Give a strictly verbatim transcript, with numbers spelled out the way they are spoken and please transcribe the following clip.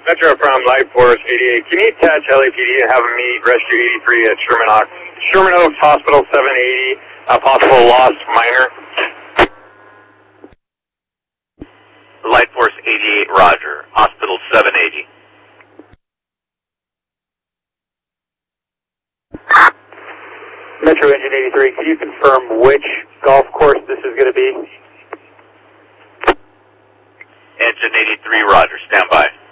Metro from Life Force eighty-eight. Can you attach L A P D and have them meet Rescue eighty-three at Sherman Oaks, Sherman Oaks Hospital seven eighty, uh, possible lost minor? Life Force eighty-eight, roger. Hospital seven eighty. Metro Engine eighty-three, can you confirm which golf course this is going to be? Engine eighty-three, roger. Stand by.